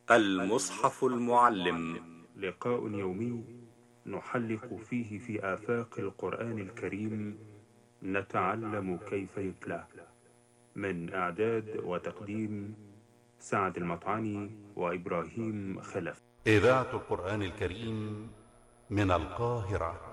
المصحف المعلم، لقاء يومي نحلق فيه في آفاق القرآن الكريم، نتعلم كيف يتلى. من إعداد وتقديم سعد المطعني وإبراهيم خلف. إذاعة القرآن الكريم من القاهرة.